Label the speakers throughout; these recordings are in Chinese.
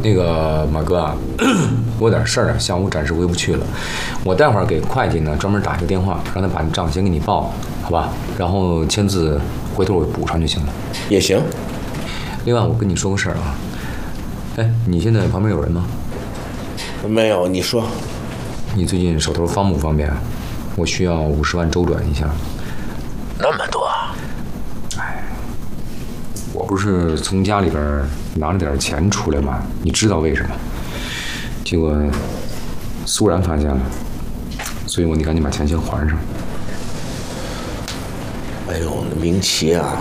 Speaker 1: 那个马哥啊，我有点事儿啊，下午暂时回不去了。我待会儿给会计呢专门打一个电话，让他把你账先给你报了，好吧？然后签字回头我补上就行了。
Speaker 2: 也行。
Speaker 1: 另外，我跟你说个事儿啊，哎，你现在旁边有人吗？
Speaker 2: 没有，你说。
Speaker 1: 你最近手头方不方便？我需要50万周转一下。
Speaker 2: 那么多？
Speaker 1: 哎，我不是从家里边拿了点钱出来吗？你知道为什么？结果苏然发现了，所以你赶紧把钱先还上。
Speaker 2: 哎呦，明奇啊，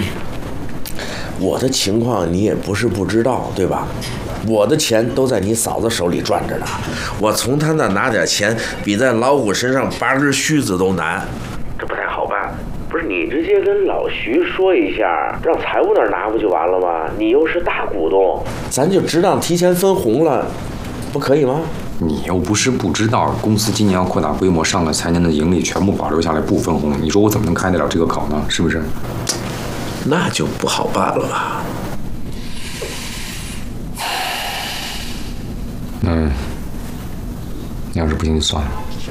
Speaker 2: 我的情况你也不是不知道，对吧？我的钱都在你嫂子手里转着呢，我从她那拿点钱，比在老虎身上拔根须子都难，这不太好办。不是你直接跟老徐说一下，让财务那儿拿不就完了吗？你又是大股东，咱就适当提前分红了，不可以吗？
Speaker 1: 你又不是不知道，公司今年要扩大规模，上个财年的盈利全部保留下来不分红，你说我怎么能开得了这个口呢？是不是？
Speaker 2: 那就不好办了吧？
Speaker 1: 要是不行就算了。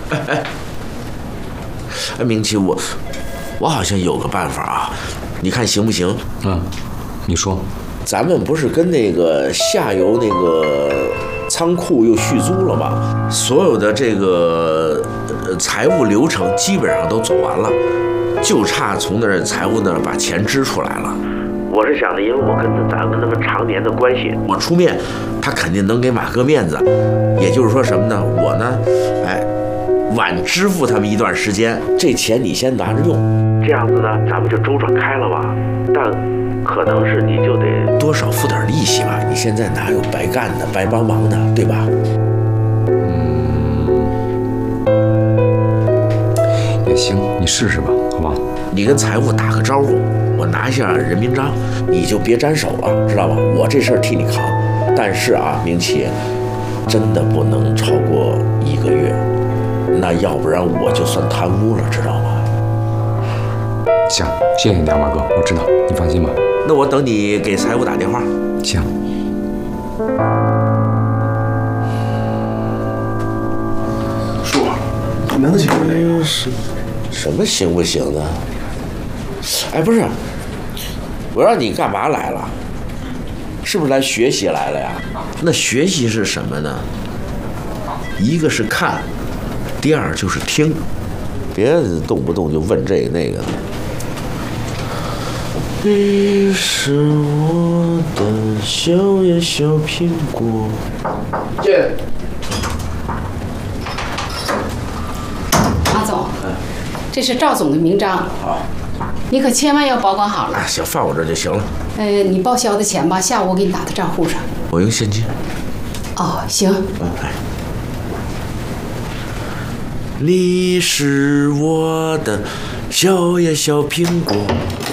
Speaker 2: 哎，明奇，我好像有个办法啊，你看行不行？
Speaker 1: 你说。
Speaker 2: 咱们不是跟那个下游那个仓库又续租了吗？所有的这个财务流程基本上都走完了，就差从那儿财务那儿把钱支出来了。我是想的，因为我跟咱们那么常年的关系，我出面，他肯定能给马哥面子。也就是说什么呢？我呢，晚支付他们一段时间，这钱你先拿着用，这样子呢，咱们就周转开了嘛。但可能是你就得多少付点利息吧。你现在哪有白干的、白帮忙的，对吧？
Speaker 1: 也行，你试试吧，好吧？
Speaker 2: 你跟财务打个招呼，我拿一下人民章，你就别沾手了，知道吧？我这事儿替你扛。但是啊，明奇，真的不能超过1个月，那要不然我就算贪污了，知道吗？
Speaker 1: 行，谢谢你啊，马哥，我知道，你放心吧。
Speaker 2: 那我等你给财务打电话。
Speaker 1: 行。
Speaker 3: 叔，你能行吗？这个
Speaker 2: 什么行不行呢？哎，不是，我让你干嘛来了？是不是来学习来了呀？那学习是什么呢？一个是看，第二就是听，别动不动就问这个那个的。你是我的小呀小苹果。
Speaker 3: 进。
Speaker 4: 马总，这是赵总的名章。
Speaker 2: 好。
Speaker 4: 你可千万要保管好了。
Speaker 2: 行，放我这就行了。
Speaker 4: 你报销的钱吧，下午我给你打到账户上。
Speaker 2: 我用现金。
Speaker 4: 哦，行。
Speaker 2: 你是我的小呀小苹果。